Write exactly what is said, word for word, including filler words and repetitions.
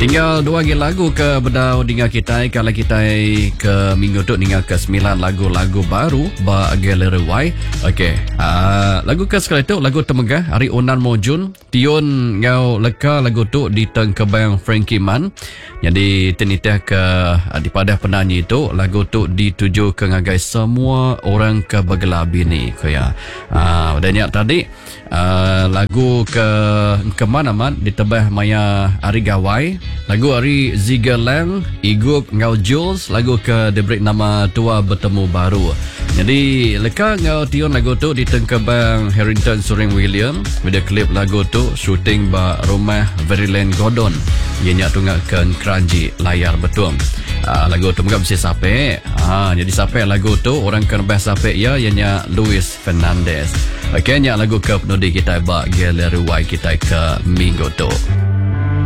Tinggal dua lagi lagu ke bedau dengan kita. Kalau kita ke minggu tu tinggal ke sembilan lagu-lagu baru ba Gallery Y. Okey. Uh, lagu ke sekali tu lagu temegah hari Onan Mojun. Tion ngau leka lagu tu di teng kebang Frankie Man. Jadi tenitah ke uh, di pada penyanyi tu lagu tu dituju ke ngagai semua orang ke bagelabi ni. Kaya. Uh, dan yang tadi uh, lagu ke ke mana man ditebah maya hari Gawai. Lagu hari Zigalang, Igup ngau Jules, lagu ke diberi nama Tua Bertemu Baru. Jadi leka ngau tion lagu tu di tengkebang Harrington Suring William. Video klip lagu tu shooting ba rumah Veryland Gordon. Ianya tunggak ke keranji layar betul. Uh, lagu tu mungkin mesti sampai. Uh, jadi sampai lagu tu orang kan best sampai ya ianya Luis Fernandez. Okey, nya lagu ke penudi kita ba Gallery Y kita ke minggu tu.